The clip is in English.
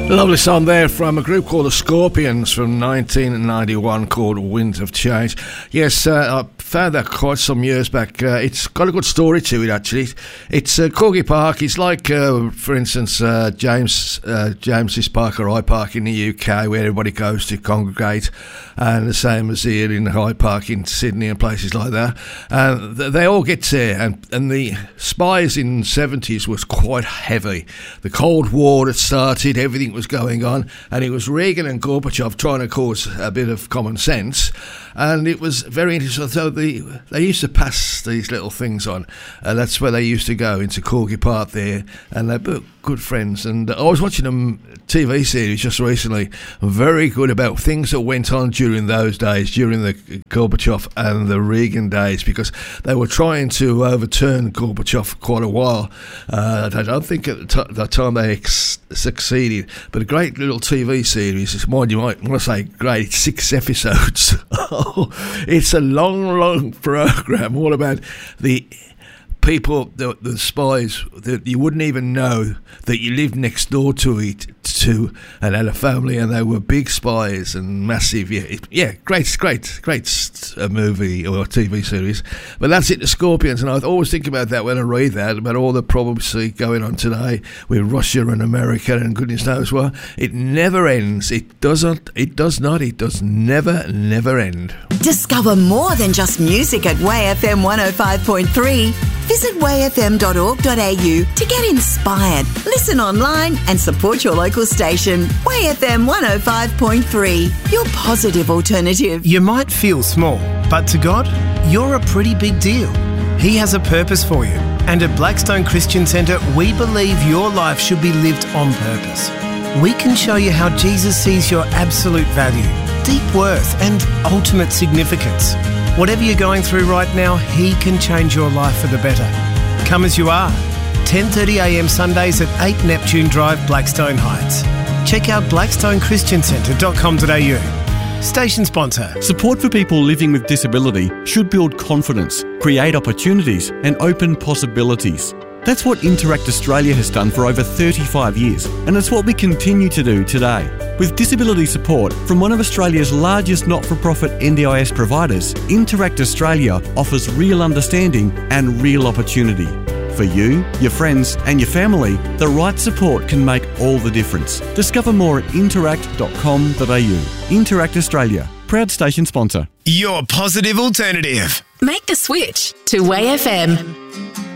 Lovely song there from a group called the Scorpions from 1991 called Winds of Change. Yes, I found that quite some years back. It's got a good story to it, actually. It's Corgi Park. It's like, for instance, James's Park or Hyde Park in the UK, where everybody goes to congregate, and the same as here in Hyde Park in Sydney and places like that. They all get there, and the spies in the 70s was quite heavy. The Cold War had started, everything was going on, and it was Reagan and Gorbachev trying to cause a bit of common sense, and it was very interesting. So they used to pass these little things on, and that's where they used to go, into Corgi Park there, and they were good friends. And I was watching a TV series just recently, very good, about things that went on during those days, during the Gorbachev and the Reagan days, because they were trying to overturn Gorbachev for quite a while. I don't think at the time they succeeded, but a great little TV series. It's more, you might want to say great, it's 6 episodes. It's a long program all about the people, the spies, that you wouldn't even know that you lived next door to and had a family, and they were big spies and massive. Great movie or TV series. But that's it, the Scorpions, and I always think about that when I read that, about all the problems going on today with Russia and America and goodness knows what. It never ends. It does never end. Discover more than just music at WayFM 105.3. Visit wayfm.org.au to get inspired, listen online and support your local station. WayFM 105.3, your positive alternative. You might feel small, but to God, you're a pretty big deal. He has a purpose for you. And at Blackstone Christian Centre, we believe your life should be lived on purpose. We can show you how Jesus sees your absolute value, deep worth and ultimate significance. Whatever you're going through right now, He can change your life for the better. Come as you are. 10:30am Sundays at 8 Neptune Drive, Blackstone Heights. Check out blackstonechristiancentre.com.au. Station sponsor. Support for people living with disability should build confidence, create opportunities and open possibilities. That's what Interact Australia has done for over 35 years, and it's what we continue to do today. With disability support from one of Australia's largest not-for-profit NDIS providers, Interact Australia offers real understanding and real opportunity. For you, your friends and your family, the right support can make all the difference. Discover more at interact.com.au. Interact Australia, proud station sponsor. Your positive alternative. Make the switch to WayFM.